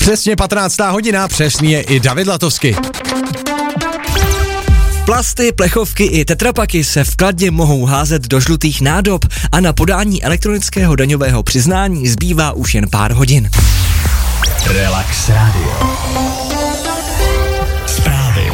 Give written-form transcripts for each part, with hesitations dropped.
Přesně 15. hodina, přesně je i David Latovsky. Plasty, plechovky i tetrapaky se v Kladně mohou házet do žlutých nádob a na podání elektronického daňového přiznání zbývá už jen pár hodin. Relax Radio. Zprávy.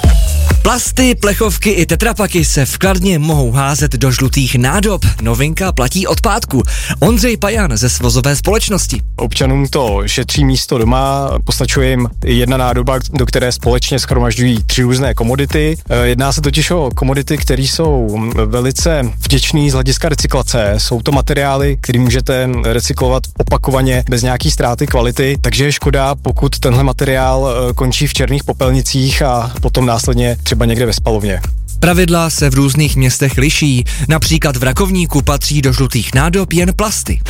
Plasty, plechovky i tetrapaky se v Kladně mohou házet do žlutých nádob. Novinka platí od pátku. Ondřej Pajan ze svozové společnosti. Občanům to šetří místo doma, postačuje jim jedna nádoba, do které společně shromažďují 3 různé komodity. Jedná se totiž o komodity, které jsou velice vděčné z hlediska recyklace. Jsou to materiály, které můžete recyklovat opakovaně bez nějaký ztráty kvality, takže je škoda, pokud tenhle materiál končí v černých popelnicích a potom následně třeba někde ve spalovně. Pravidla se v různých městech liší. Například v Rakovníku patří do žlutých nádob jen plasty.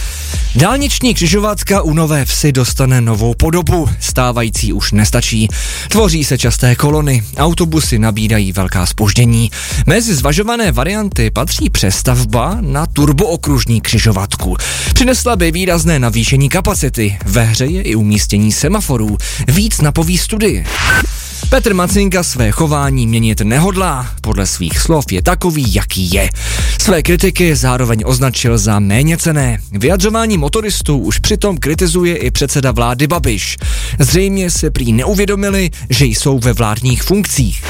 Dálniční křižovatka u Nové Vsi dostane novou podobu, stávající už nestačí. Tvoří se časté kolony, autobusy nabírají velká zpoždění. Mezi zvažované varianty patří přestavba na turbookružní křižovatku. Přinesla by výrazné navýšení kapacity, ve hře je i umístění semaforů, víc napoví studie. Petr Macinka své chování měnit nehodlá, podle svých slov je takový, jaký je. Své kritiky zároveň označil za méněcenné. Vyjadřování motoristů už přitom kritizuje i předseda vlády Babiš. Zřejmě se prý neuvědomili, že jsou ve vládních funkcích.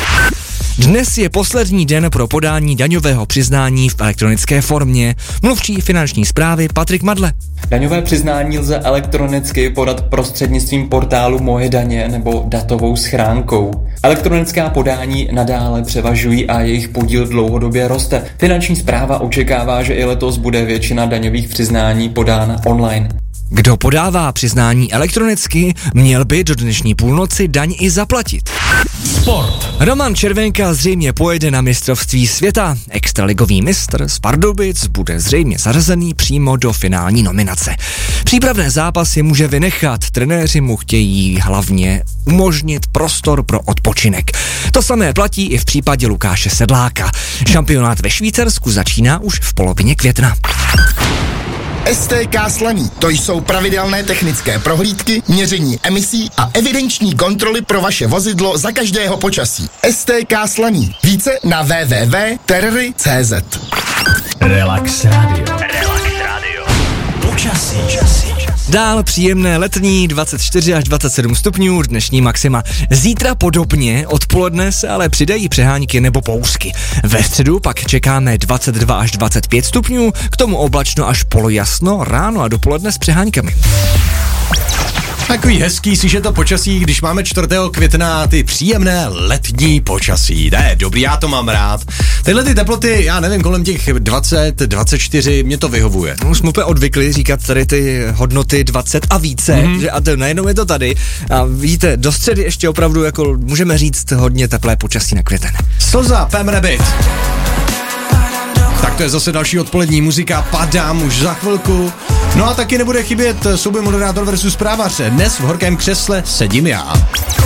Dnes je poslední den pro podání daňového přiznání v elektronické formě. Mluvčí finanční správy Patrik Madle. Daňové přiznání lze elektronicky podat prostřednictvím portálu Moje daně nebo datovou schránkou. Elektronická podání nadále převažují a jejich podíl dlouhodobě roste. Finanční správa očekává, že i letos bude většina daňových přiznání podána online. Kdo podává přiznání elektronicky, měl by do dnešní půlnoci daň i zaplatit. Sport. Roman Červenka zřejmě pojede na mistrovství světa. Extraligový mistr z Pardubic bude zřejmě zařazený přímo do finální nominace. Přípravné zápasy může vynechat, trenéři mu chtějí hlavně umožnit prostor pro odpočinek. To samé platí i v případě Lukáše Sedláka. Šampionát ve Švýcarsku začíná už v polovině května. STK Slaný. To jsou pravidelné technické prohlídky, měření emisí a evidenční kontroly pro vaše vozidlo za každého počasí. STK Slaný. Více na www.terry.cz. Relax Radio. Relax Radio. Počasí. Dál příjemné letní 24 až 27 stupňů, dnešní maxima. Zítra podobně, odpoledne se ale přidají přehánky nebo bouřky. Ve středu pak čekáme 22 až 25 stupňů, k tomu oblačno až polojasno, ráno a dopoledne s přeháňkami. Takový hezký slyšet to počasí, když máme 4. května ty příjemné letní počasí. To je dobrý, já to mám rád. Tyhle ty teploty, já nevím, kolem těch 20, 24, mě to vyhovuje. Už jsme úplně odvykli říkat tady ty hodnoty 20 a více, že a najednou je to tady. A vidíte, do středy ještě opravdu, jako můžeme říct, hodně teplé počasí na květen. Slza, Pam Rabbit. Tak to je zase další odpolední muzika, padám už za chvilku. No a taky nebude chybět souboj moderátor versus zprávař. Dnes v horkém křesle sedím já.